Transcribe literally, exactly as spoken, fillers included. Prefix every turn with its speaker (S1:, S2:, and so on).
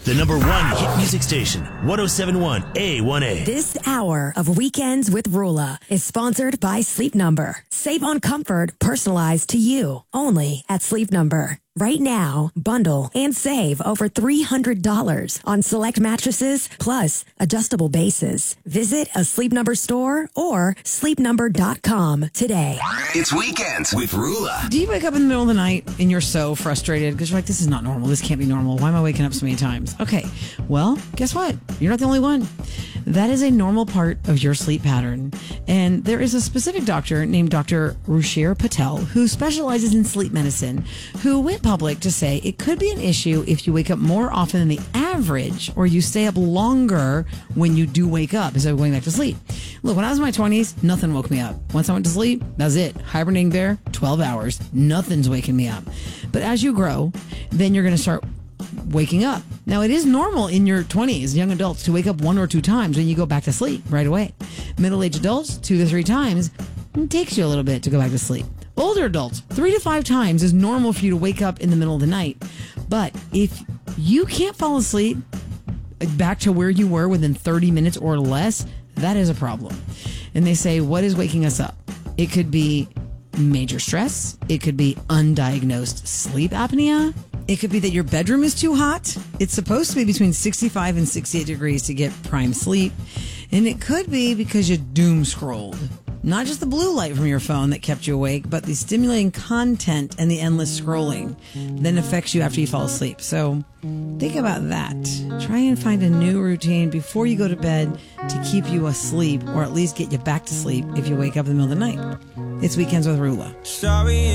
S1: the number one hit music station, one oh seven point one A one A.
S2: This hour of Weekends with Rula is sponsored by Sleep Number. Save on comfort personalized to you, only at Sleep Number. Right now, bundle and save over three hundred dollars on select mattresses plus adjustable bases. Visit a Sleep Number store or sleep number dot com today.
S3: It's Weekends with Rula.
S4: Do you wake up in the middle of the night and you're so frustrated because you're like, this is not normal. This can't be normal. Why am I waking up so many times? Okay, well, guess what? You're not the only one. That is a normal part of your sleep pattern. And there is a specific doctor named Doctor Ruchir Patel who specializes in sleep medicine who went public to say it could be an issue if you wake up more often than the average or you stay up longer when you do wake up instead of going back to sleep. Look, when I was in my twenties, nothing woke me up. Once I went to sleep, that's it. Hibernating bear, twelve hours. Nothing's waking me up. But as you grow, then you're going to start waking up. Now, it is normal in your twenties, young adults, to wake up one or two times when you go back to sleep right away. Middle-aged adults, two to three times. It takes you a little bit to go back to sleep. Older adults, three to five times is normal for you to wake up in the middle of the night. But if you can't fall asleep back to where you were within thirty minutes or less, that is a problem. And they say, what is waking us up? It could be major stress. It could be undiagnosed sleep apnea. It could be that your bedroom is too hot. It's supposed to be between sixty-five and sixty-eight degrees to get prime sleep. And it could be because you doom scrolled. Not just the blue light from your phone that kept you awake, but the stimulating content and the endless scrolling then affects you after you fall asleep. So think about that. Try and find a new routine before you go to bed to keep you asleep or at least get you back to sleep if you wake up in the middle of the night. It's Weekends with Rula.
S5: Sorry.